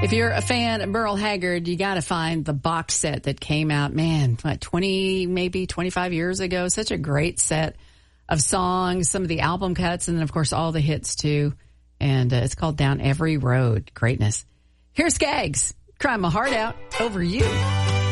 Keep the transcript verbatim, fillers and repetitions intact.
If you're a fan of Merle Haggard, you got to find the box set that came out, man, what, twenty, maybe twenty-five years ago. Such a great set of songs, some of the album cuts, and then, of course, all the hits, too. And uh, it's called Down Every Road. Greatness. Here's Skaggs, crying my heart out over you.